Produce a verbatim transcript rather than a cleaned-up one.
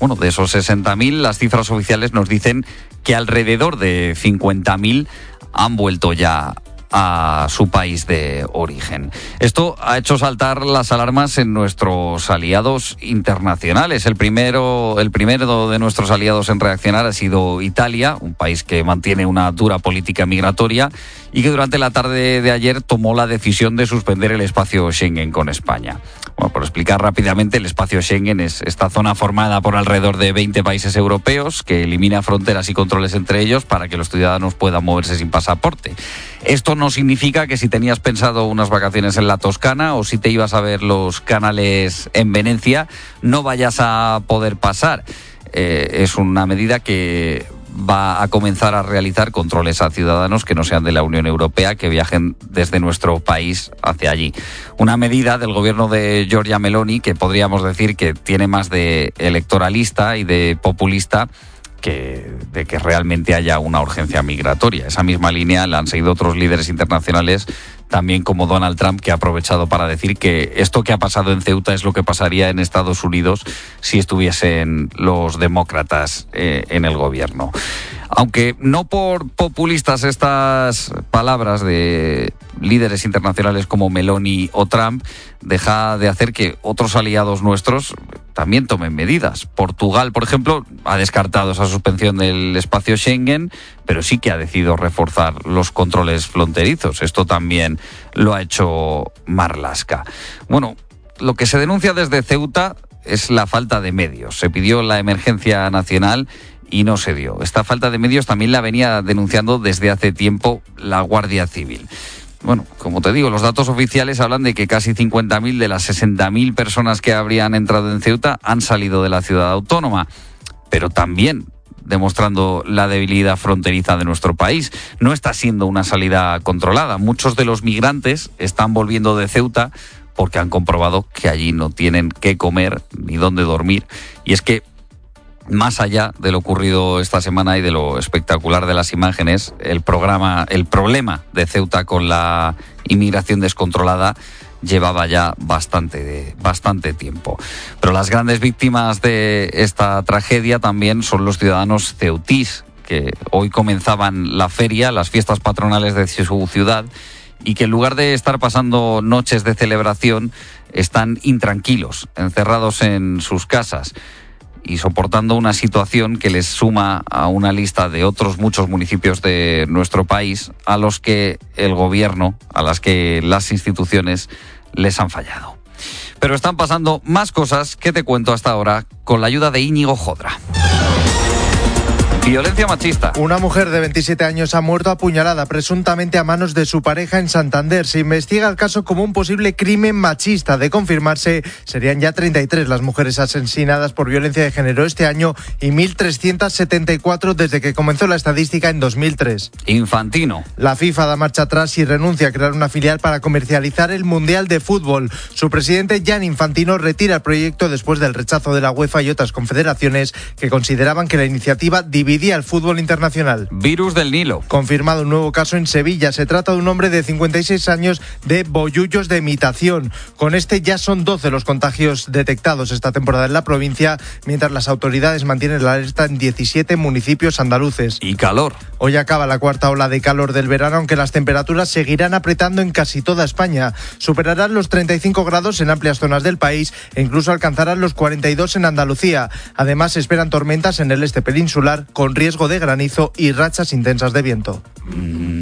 Bueno, de esos sesenta mil, las cifras oficiales nos dicen que alrededor de cincuenta mil han vuelto ya a su país de origen. Esto ha hecho saltar las alarmas en nuestros aliados internacionales. El primero, el primero de nuestros aliados en reaccionar ha sido Italia, un país que mantiene una dura política migratoria y que durante la tarde de ayer tomó la decisión de suspender el espacio Schengen con España. Bueno, por explicar rápidamente, el espacio Schengen es esta zona formada por alrededor de veinte países europeos que elimina fronteras y controles entre ellos para que los ciudadanos puedan moverse sin pasaporte. Esto no significa que si tenías pensado unas vacaciones en la Toscana o si te ibas a ver los canales en Venecia, no vayas a poder pasar. Eh, es una medida que va a comenzar a realizar controles a ciudadanos que no sean de la Unión Europea, que viajen desde nuestro país hacia allí. Una medida del gobierno de Giorgia Meloni que podríamos decir que tiene más de electoralista y de populista que de que realmente haya una urgencia migratoria. Esa misma línea la han seguido otros líderes internacionales, también como Donald Trump, que ha aprovechado para decir que esto que ha pasado en Ceuta es lo que pasaría en Estados Unidos si estuviesen los demócratas eh, en el gobierno. Aunque no por populistas estas palabras de líderes internacionales como Meloni o Trump, deja de hacer que otros aliados nuestros también tomen medidas. Portugal, por ejemplo, ha descartado esa suspensión del espacio Schengen, pero sí que ha decidido reforzar los controles fronterizos. Esto también lo ha hecho Marlaska. Bueno, lo que se denuncia desde Ceuta es la falta de medios. Se pidió la emergencia nacional y no se dio. Esta falta de medios también la venía denunciando desde hace tiempo la Guardia Civil. Bueno, como te digo, los datos oficiales hablan de que casi cincuenta mil de las sesenta mil personas que habrían entrado en Ceuta han salido de la ciudad autónoma, pero también demostrando la debilidad fronteriza de nuestro país. No está siendo una salida controlada. Muchos de los migrantes están volviendo de Ceuta porque han comprobado que allí no tienen qué comer ni dónde dormir. Y es que más allá de lo ocurrido esta semana y de lo espectacular de las imágenes, el programa, el problema de Ceuta con la inmigración descontrolada llevaba ya bastante, bastante tiempo. Pero las grandes víctimas de esta tragedia también son los ciudadanos ceutís, que hoy comenzaban la feria, las fiestas patronales de su ciudad, y que en lugar de estar pasando noches de celebración, están intranquilos, encerrados en sus casas y soportando una situación que les suma a una lista de otros muchos municipios de nuestro país a los que el gobierno, a las que las instituciones les han fallado. Pero están pasando más cosas que te cuento hasta ahora con la ayuda de Íñigo Jodra. Violencia machista. Una mujer de veintisiete años ha muerto apuñalada presuntamente a manos de su pareja en Santander. Se investiga el caso como un posible crimen machista. De confirmarse, serían ya treinta y tres las mujeres asesinadas por violencia de género este año y mil trescientas setenta y cuatro desde que comenzó la estadística en dos mil tres. Infantino. La FIFA da marcha atrás y renuncia a crear una filial para comercializar el Mundial de Fútbol. Su presidente, Gianni Infantino, retira el proyecto después del rechazo de la UEFA y otras confederaciones que consideraban que la iniciativa dividía el fútbol internacional. Virus del Nilo. Confirmado un nuevo caso en Sevilla. Se trata de un hombre de cincuenta y seis años de bollullos de imitación. Con este ya son doce los contagios detectados esta temporada en la provincia, mientras las autoridades mantienen la alerta en diecisiete municipios andaluces. Y calor. Hoy acaba la cuarta ola de calor del verano, aunque las temperaturas seguirán apretando en casi toda España. Superarán los treinta y cinco grados en amplias zonas del país e incluso alcanzarán los cuarenta y dos en Andalucía. Además, se esperan tormentas en el este peninsular con riesgo de granizo y rachas intensas de viento.